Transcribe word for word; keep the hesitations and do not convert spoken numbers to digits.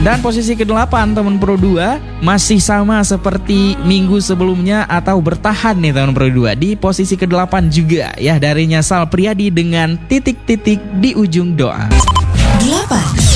Dan posisi kedelapan teman Pro dua masih sama seperti minggu sebelumnya atau bertahan nih teman Pro dua di posisi kedelapan juga ya, dari Nyasal Priadi dengan titik-titik di ujung doa. Delapan.